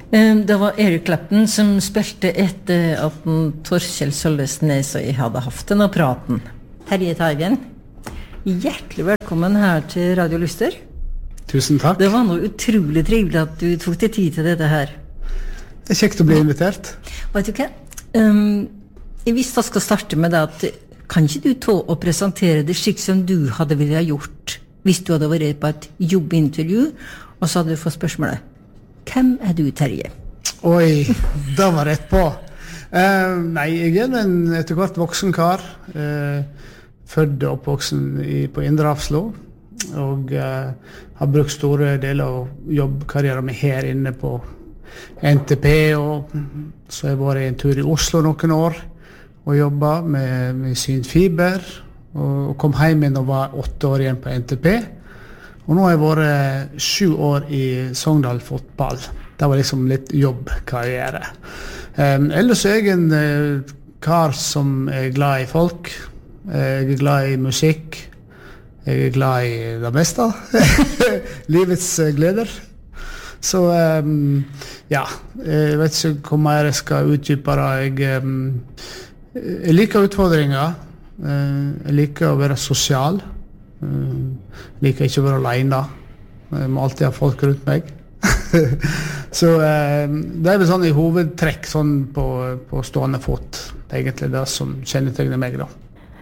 Det var Erik Clapton som spilte etter at Torkjell Sølvesnes og jeg hadde haft denne praten. Terje Teigen, hjertelig velkommen her til Radio Lyster. Tusen takk. Det var noe utrolig trivelig at du tok deg tid til dette her. Det kjekt å bli invitert. Vet du hva? Jeg visste jeg skal starte med det at kan ikke du ta og presentere det slik som du hadde ville ha gjort hvis du hadde vært på et jobbintervju, og så hadde du fått spørsmålet. Hvem du, Terje? Oi, da var rett på. Nei, jeg en etter hvert voksen kar. Født og oppvoksen på Indre Hafslo, og har brukt store deler av jobbkarrieren min her inne på NTP, og så har jeg vært en tur i Oslo noen år og jobbet med synfiber, og kom hjem igjen og var 8 år igjen på NTP. Og nå har jeg vært 7 år i Sogndal fotball. Det var liksom litt jobbkarriere. Ellers er jeg en kar som er glad i folk. Jeg er glad i musikk. Jeg er glad i det meste. Livets gleder. Så ja, jeg vet ikke hvor mer jeg skal utdype det. Jeg liker utfordringer. Jeg liker å være sosial. Liker ikke å være alene. Jeg må alltid ha folk rundt meg. Så det vel sånn i hovedtrekk sånn på stående fot. Det er egentlig det som kjennetegner meg da.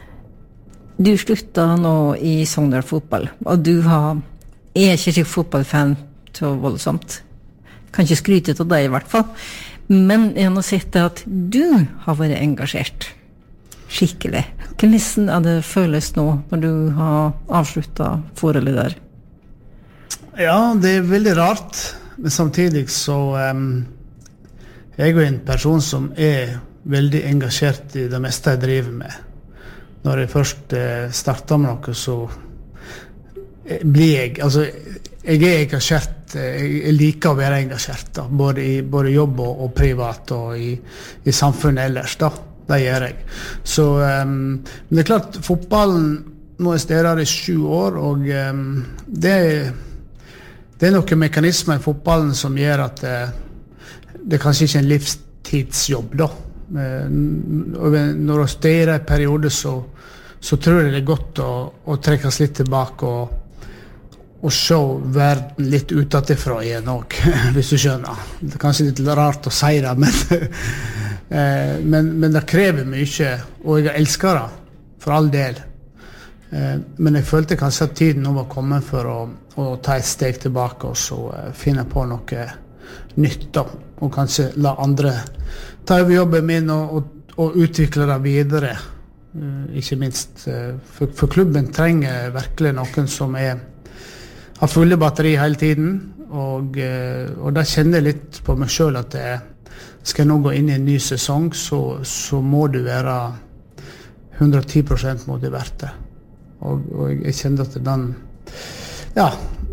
Du sluttet nå i Sogndal fotball, og du er ikke slik fotballfan så voldsomt. Kan ikke skryte av deg i hvert fall. Men jeg har sett at du har vært engasjert. Skikkelig. Hvordan det føles nå når du har avsluttet forholdet der? Ja, det er veldig rart. Men samtidig så jeg er en person som er veldig engasjert i det meste jeg driver med. Når jeg først starter med noe, så blir jeg, altså jeg er engasjert, jeg liker å være engasjert da, både jobb og privat og i samfunnet ellers da. Det gjør jeg. Så, men det er klart, fotballen nå er stedet i 7 år, og det er noen mekanismer i fotballen som gjør at det kanskje ikke er en livstidsjobb da. Når du styrer en periode, så tror jeg det er godt å trekkes litt tilbake og se verden litt utenfra igjen også, hvis du skjønner. Det er kanskje litt rart å si det, men det krever mye, og jeg elsker det, for all del. Men jeg følte kanskje at tiden nå var kommet for å ta et steg tilbake og så finne på noe nytt da, og kanskje la andre ta over jobben min og utvikle det videre. Ikke minst, for klubben trenger virkelig noen som har fulle batteri hele tiden, og da kjenner jeg litt på meg selv at skal jeg nå gå inn i en ny sesong, så må du være 110% motivert. Og jeg kjenner at den, ja,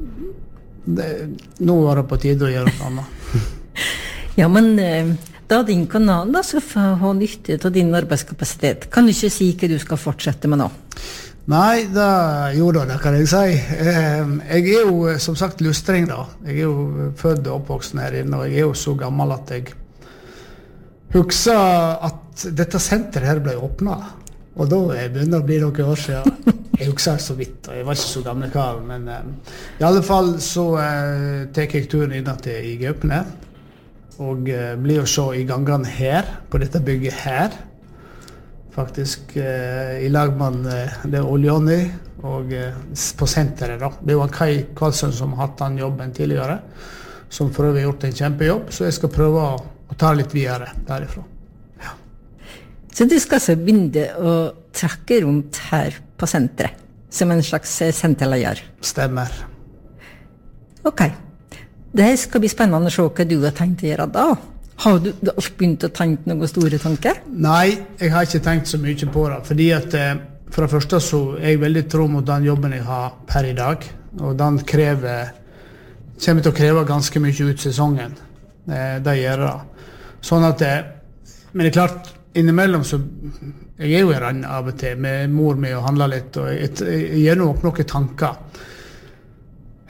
nå var det på tide å gjøre noe annet. Ja, men da din kanal da, så får ha nytte av din arbeidskapasitet. Kan du ikke si hva du skal fortsette med nå? Nei, det kan jeg si. Jeg er jo som sagt lustring da. Jeg er jo født og oppvoksen her inne, og jeg er jo så gammel at jeg husker at dette senteret her ble åpnet. Og da begynner det å bli noen år siden. Jeg husker så vidt, og jeg var ikke så gamle kar, men i alle fall så tar jeg turen inn til i Gaupne, og blir å se i gangene her, på dette bygget her, faktisk i lag med det Oljoni, og på senteret da. Det var Kai Karlsson som har hatt den jobben tidligere, som for øvrig har gjort en kjempejobb, så jeg skal prøve å ta litt videre derifra. Ja. Så du skal så begynne å trakke rundt her på senteret, som en slags senterleier? Stemmer. Ok. Det skal bli spennende å se hva du har tenkt å gjøre da. Har du begynt å tenke noen store tanker? Nei, jeg har ikke tenkt så mye på det, fordi at for det første så er jeg veldig tro mot den jobben jeg har per i dag, og den kommer til å kreve ganske mye ut sesongen. Det gjør det. Sånn at men det er klart, innimellom så jeg er jo i rann av og til med mor mi og handler litt, og jeg gjør nok noen tanker.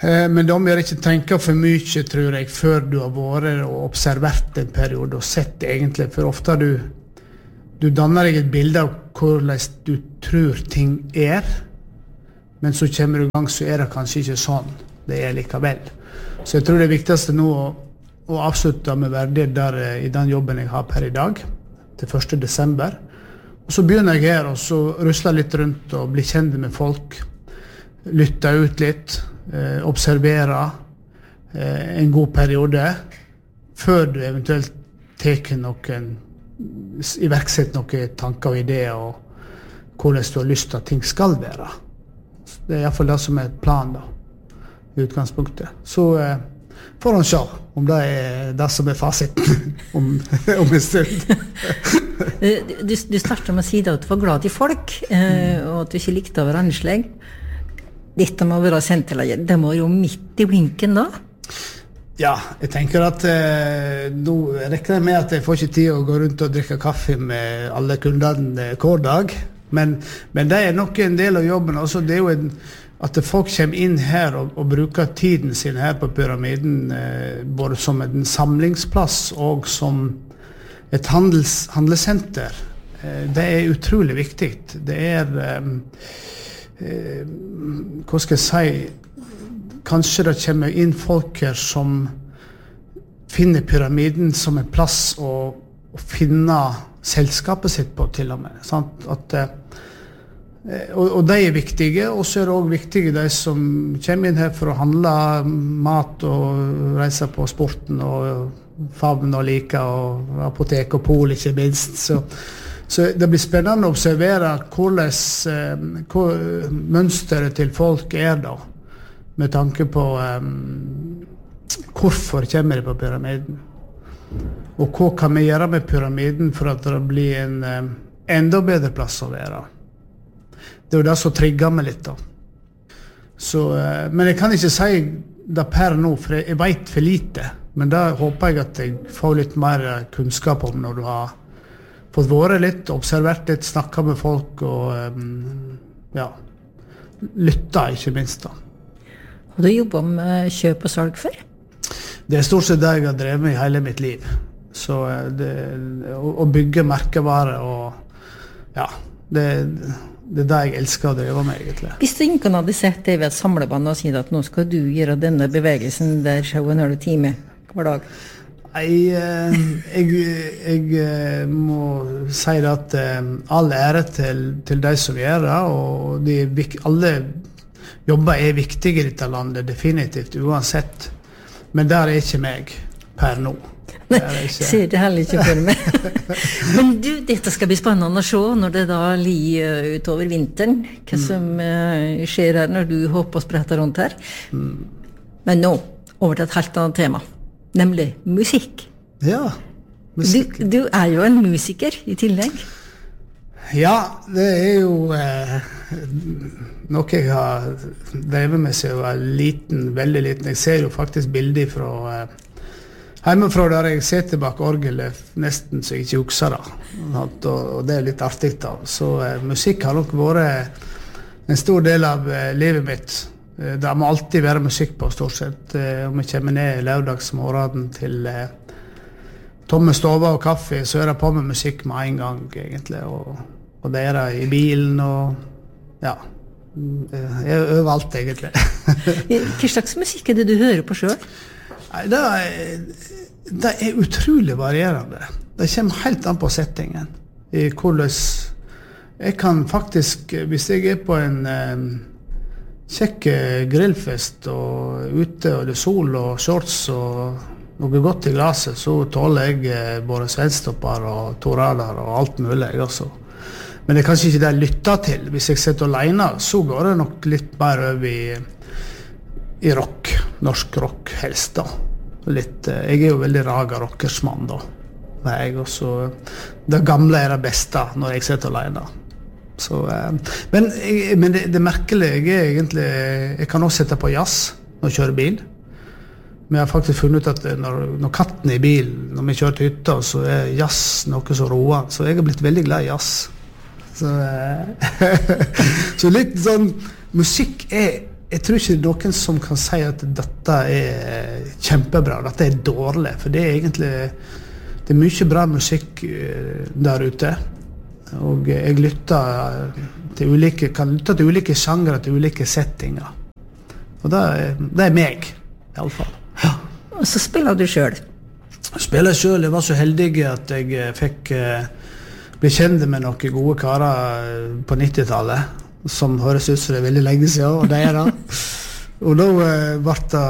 Men de må ikke tenke for mye, tror jeg, før du har vært og observert en periode og sett egentlig, for ofte du danner deg et bilde av hvordan du tror ting men så kommer du i gang, så det kanskje ikke sånn det likevel. Så jeg tror det viktigste nå å avslutte med verdighet der i den jobben jeg har per i dag, til 1. desember. Og så begynner jeg her, og så rusler litt rundt og blir kjent med folk, lytter ut litt, observerer en god periode, før du eventuelt iverksetter noen tanker og ideer, og hvordan du har lyst til at ting skal være. Det I hvert fall det som et plan da, I utgangspunktet. Så får han se om det det som fasiten om en stund. Du startet med å si at du var glad I folk, og at du ikke likte å være anslag. Dette må være senterlaget. Det må jo midt I blinken da. Ja, jeg tenker at nå rekker jeg med at jeg får ikke tid å gå rundt og drikke kaffe med alle kundene hver dag. Men det nok en del av jobben også. Det jo at folk kommer inn her og bruker tiden sin her på pyramiden, både som en samlingsplass og som et handelssenter. Det utrolig viktig. Det hva skal jeg si, kanskje det kommer inn folk her som finner pyramiden som en plass å finne selskapet sitt på til og med. Sant? Og de viktige, og så det også viktige de som kommer inn her for å handle mat og reise på sporten og favn og like og apotek og pol ikke minst. Så det blir spennende å observere hvordan mønsteret til folk da, med tanke på hvorfor kommer de på pyramiden. Og hva kan vi gjøre med pyramiden for at det blir en enda bedre plass å være. Det jo det som trigger meg litt da. Så, men jeg kan ikke si det per nå, for jeg vet for lite. Men da håper jeg at jeg får litt mer kunnskap om når du har fått vært litt, observert litt, snakket med folk og ja, lyttet ikke minst da. Har du jobbet med kjøp og salg før? Det stort sett det jeg har drevet med I hele mitt liv. Så å bygge merkevarer og ja, det det jeg elsker å drive med egentlig. Hvis du ikke hadde sett deg ved et samlebånd og sier at nå skal du gjøre denne bevegelsen der 7,5 timer hver dag? Jeg må si at all ære til de som gjør det, og alle jobber viktige I dette landet, definitivt, uansett. Men der ikke meg per nå. Ser det heller ikke for meg. Men du, dette skal bli spennende å se når det da lir utover vinteren, hva som skjer her når du hopper og spretter rundt her. Men nå, over til et helt annet tema, nemlig musikk. Ja, musikk. Du jo en musiker I tillegg. Ja, det jo noe jeg har drevet med seg og liten, veldig liten. Jeg ser jo faktisk bilder fra hjemmefra der jeg sitter bak orgelet nesten så jeg ikke husker det. Og det litt artig da. Så musikk har nok vært en stor del av livet mitt. Det må alltid være musikk på stort sett. Om jeg kommer ned lørdagsmorgen til tomme stover og kaffe, så det på med musikk med en gang egentlig. Og det det I bilen og ja, overalt egentlig. Hva slags musikk det du hører på selv? Det utrolig varierende. Det kommer helt an på settingen. I hvordan jeg kan faktisk, hvis jeg på en kjekk grillfest og ute og det sol og shorts og noe godt I glaset, så tåler jeg både svenstopper og torader og alt mulig også. Men det kanskje ikke det jeg lytter til. Hvis jeg sitter alene, så går det nok litt mer over I rock, norsk rock helst da. Jeg jo veldig raga rockersmann da. Det gamle det beste når jeg sitter alene. Så, men det merkelige egentlig, jeg kan også sette på jazz når jeg kjører bil. Men jeg har faktisk funnet ut at når katten I bilen, når vi kjører til hytta, så jazz noe så roa. Så jeg har blitt veldig glad I jazz. Så litt sånn, musikk jeg tror ikke det noen som kan si at dette kjempebra, dette dårlig, for det egentlig det mye bra musikk der ute, og jeg lytter til kan lytte til ulike sjangre, til ulike settinger, og det meg, I alle fall. Ja. Og så spiller du selv? Spiller selv, jeg var så heldig at jeg fikk ble kjent med noen gode karer på 90-tallet, som høres ut som det veldig lenge siden, og det da. Og da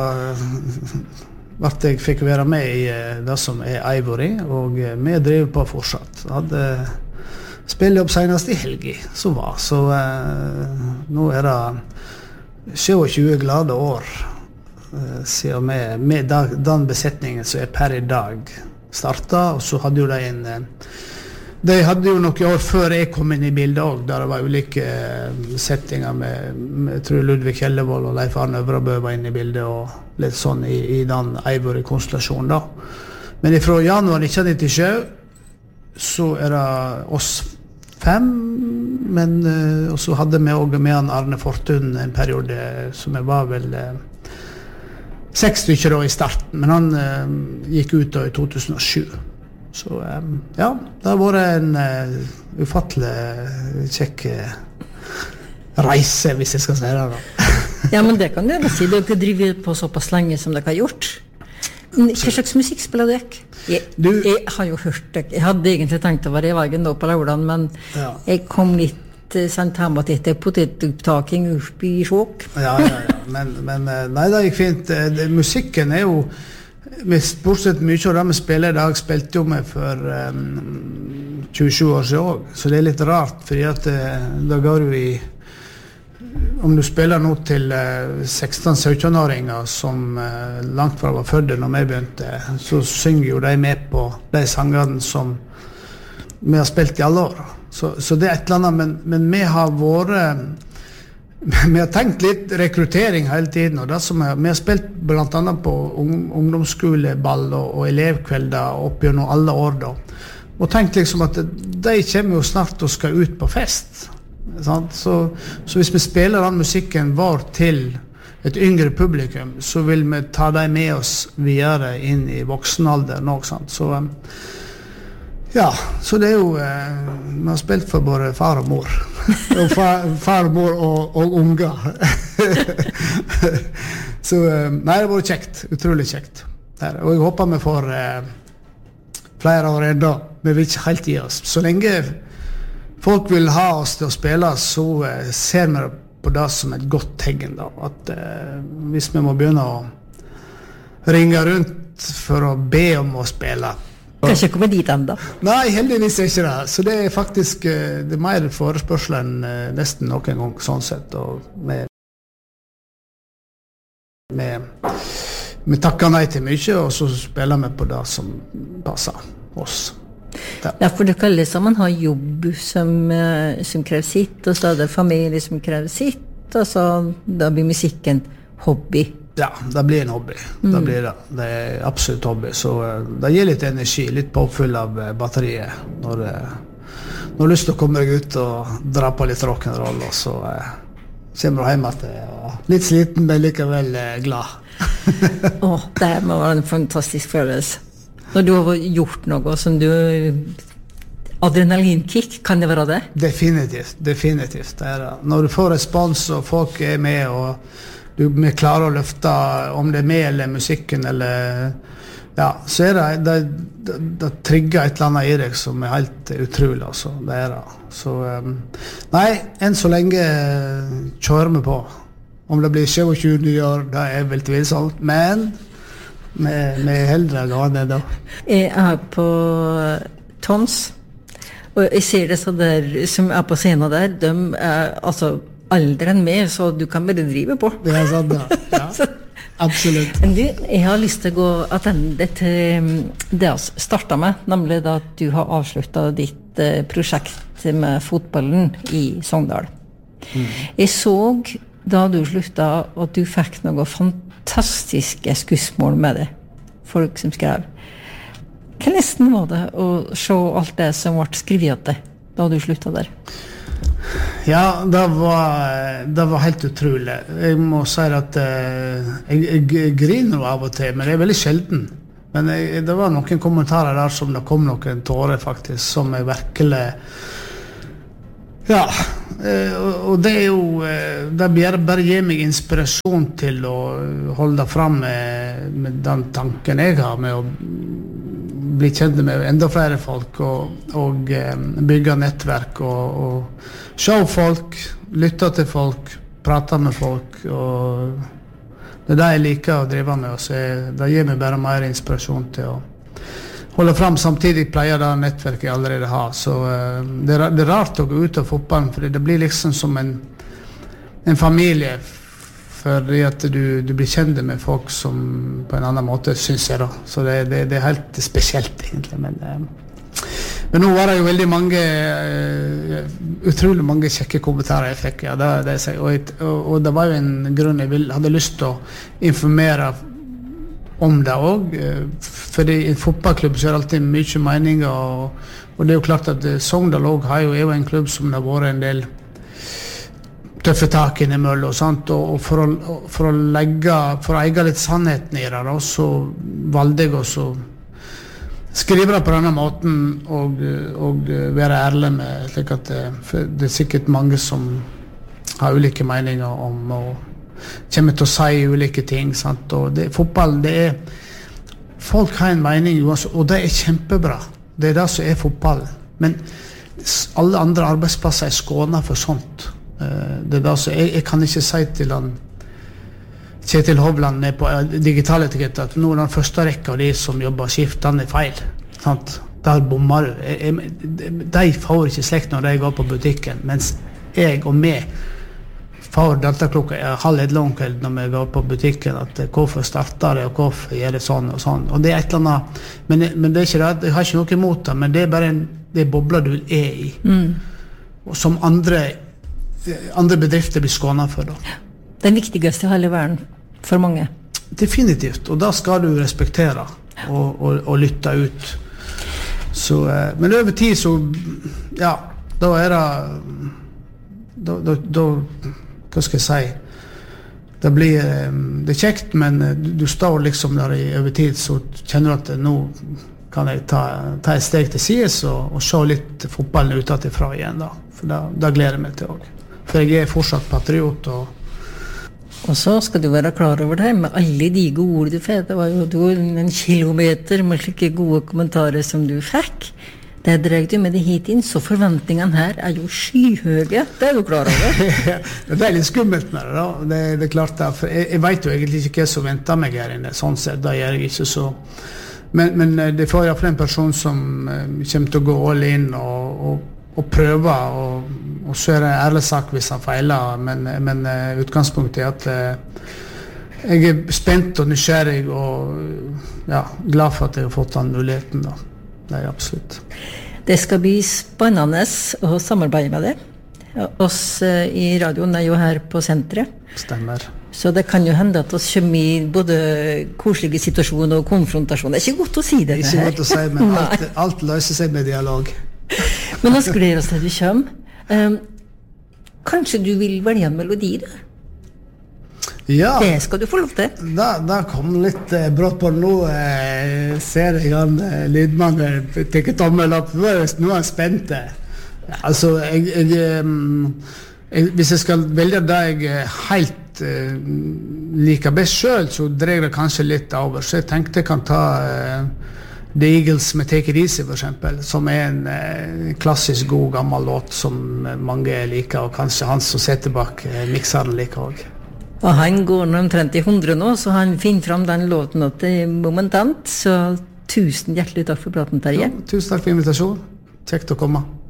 jeg fikk være med I det som Ivory, og vi driver på fortsatt. Jeg hadde spillet opp senest I helgen, så nå det 27 glade år siden med den besetningen som per I dag startet, og så hadde jo de hadde jo noen år før jeg kom inn I bildet også, der det var ulike settinger med jeg tror Ludvig Hellevold og Leif Arne Øvrabø var inne I bildet, og litt sånn I den Ivory-konstellasjonen da. Men fra januar 1997 så det oss 5, men og så hadde vi også med han Arne Fortun en periode som jeg var vel 6 stykker da I starten, men han gikk ut da I 2007. Så ja, det har vært en ufattelig kjekk reise, hvis jeg skal si det da. Ja, men det kan du si. Du har ikke drivet på såpass lenge som dere har gjort. Hva slags musikk spiller du ikke? Jeg har jo hørt det. Jeg hadde egentlig tenkt å være I veien da på Lauland, men jeg kom litt sendt hjemme at dette potetopptaking oppe I sjåk. Ja, men nei, det gikk fint. Musikken jo bortsett mye av det vi spiller I dag, spilte jo med for 27 år siden også. Så det litt rart, fordi at da går du om du spiller nå til 16-17-åringer som langt fra var fødde når vi begynte, så synger jo de med på de sangene som vi har spilt I alle år. Så det et eller annet, men vi har vært vi har tenkt litt rekruttering hele tiden, og det som vi har spilt blant annet på ungdomsskoleball og elevkvelder opp gjennom alle år da, og tenkt liksom at de kommer jo snart og skal ut på fest, sant? Så hvis vi spiller den musikken vår til et yngre publikum, så vil vi ta dem med oss videre inn I voksenalder nå, sant? Så ja, så det jo vi har spilt for både far og mor og far og mor og unger så nei, det var kjekt, utrolig kjekt og jeg håper vi får flere år enda, vi vil ikke helt gi oss så lenge folk vil ha oss til å spille så ser vi på det som et godt tegn da, at hvis vi må begynne å ringe rundt for å be om å spille Kanskje komme dit enda? Nei, heldigvis ikke det. Så det faktisk det mer forespørsel enn nesten noen gang sånn sett. Og vi takker nei til mye, og så spiller vi på det som passer oss. Ja, for det kalles som man har jobb som krever sitt, og så det familie som krever sitt, og så da blir musikken hobby. Ja, det blir en hobby. Det blir det. Det absolutt hobby. Så det gir litt energi, litt påfyll av batteriet når du har lyst til å komme deg ut og dra på litt rock'n'roll, og så kommer du hjem at jeg er litt sliten, men likevel glad. Det må være en fantastisk følelse. Når du har gjort noe som du adrenalinkick, kan det være det? Definitivt. Det det. Når du får respons og folk med og vi klarer å løfte om det med eller musikken eller ja, så det trigger et eller annet I deg som helt utrolig altså, det det så nei, enn så lenge kjører vi på om det blir 27 år, det vel tvilsomt men vi heldre gående da Jeg på Tons og jeg ser det så der som på scenen der, de altså alderen med, så du kan bare drive på. Det sant, ja. Absolutt. Men du, jeg har lyst til å gå attende til det vi startet med, nemlig da at du har avsluttet ditt prosjekt med fotballen I Sogndal. Jeg så da du sluttet at du fikk noen fantastiske skussmål med det. Folk som skrev. Hvordan var det å se alt det som ble skrevet til deg da du sluttet der? Ja, det var helt utrolig. Jeg må si at jeg griner av og til, men det veldig sjelden. Men det var noen kommentarer der som det kom noen tårer faktisk, som jeg virkelig... Ja, og det jo... Det bare gir meg inspirasjon til å holde frem med den tanken jeg har, med å bli kjent med enda flere folk, og bygge nettverk, og se folk, lytte til folk, prate med folk, og det det jeg liker å drive med, så det gir meg bare mer inspirasjon til å holde frem. Samtidig pleier det nettverket jeg allerede har, så det er rart å gå ut av fotballen, for det blir liksom som en familie, fordi at du blir kjent med folk som på en annen måte, synes jeg da. Så det er helt spesielt egentlig, men nå var det jo veldig mange, utrolig mange kjekke kommentarer jeg fikk, ja, og det var jo en grunn jeg hadde lyst til å informere om det også, fordi i en fotballklubb så det alltid mye meninger, og det er jo klart at Sogndal også er jo en klubb som det har vært en del tøffe tak innimellom, og sånt, og for å eie litt sannheten i det, så valgte jeg også skrive det på denne måten, og være ærlig med, slik at det er sikkert mange som har ulike meninger om, og kommer til å si ulike ting, sant? Og fotball, folk har en mening, og det er kjempebra, det det som er fotball, men alle andre arbeidsplasser er skånet for sånt. Det da, så jeg kan ikke si til han Kjetil Hovland på digital etikett at nå den første rekka av de som jobber skift, den er feil, sant? Der bommer du. De får ikke slekt når de går på butikken, mens jeg og meg får dette klokka 12:30 når vi går på butikken, at hvorfor starter det, og hvorfor gjør det sånn og sånn, og det er et eller annet, men det er ikke det, jeg har ikke noe imot det, men det er bare det bobler du er i, og som andre bedrifter blir skånet for da. Den viktigste i hele verden for mange. Definitivt, og da skal du respektere og lytte ut. Så, men over tid så, ja, da det hva skal jeg si, det er kjekt, men du står liksom der over tid, så kjenner du at nå kan jeg ta et steg til sides og se litt fotballen utenfra igjen da, for da gleder jeg meg til også. For jeg er fortsatt patriot, og så skal du være klar over det med alle de gode ord du fikk. Det var jo en kilometer med slike gode kommentarer som du fikk. Det dreier du med det hit inn, så forventningene her er jo skyhøye. Det er du klar over. Det er litt skummelt med det da. Det er klart det, for jeg vet jo egentlig ikke hva som venter meg her inne. Sånn sett, da gjør jeg ikke så. Men det får i hvert fall en person som kommer til å gå all in og prøve, og så er det en ærlig sak hvis han feiler, men utgangspunktet er at jeg er spent og nysgjerrig og ja, glad for at jeg har fått den muligheten da. Det er absolutt. Det skal bli spennende å samarbeide med det. Oss i radioen er jo her på senteret. Stemmer. Så det kan jo hende at oss kommer i både koselige situasjoner og konfrontasjoner. Det er ikke godt å si det her. Ikke godt å si, men alt løser seg med dialog. Men nå gleder oss til du kommer. Kanskje du vil velge en melodi da? Ja. Det skal du få lov til. Da kom litt brått på nå. Ser jeg han lydmannen tenker tommel opp. Nå er jeg spent. Altså, hvis jeg skal velge det jeg helt liker best selv, så dreier det kanskje litt over. Så jeg tenkte jeg kan ta The Eagles med Take It Easy for eksempel, som er en klassisk god gammel låt som mange liker, og kanskje han som setter bak mikseren liker også. Og han går omtrent i 100 nå, så han finner fram den låten momentant, så tusen hjertelig takk for praten, Terje. Ja, tusen takk for invitasjonen. Kjekt å komme.